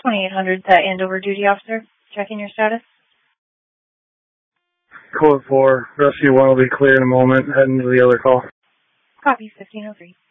2800, the Andover duty officer. Checking your status. Code 4, rescue 1 will be clear in a moment, heading to the other call. Copy, 1503.